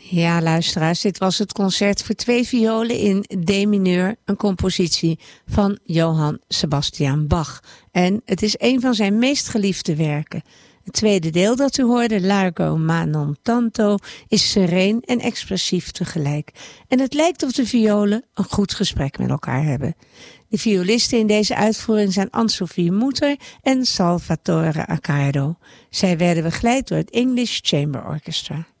Ja, luisteraars, dit was het concert voor 2 violen in D mineur, een compositie van Johann Sebastian Bach. En het is een van zijn meest geliefde werken. Het tweede deel dat u hoorde, Largo ma non tanto, is sereen en expressief tegelijk. En het lijkt of de violen een goed gesprek met elkaar hebben. De violisten in deze uitvoering zijn Anne-Sophie Mutter en Salvatore Accardo. Zij werden begeleid door het English Chamber Orchestra.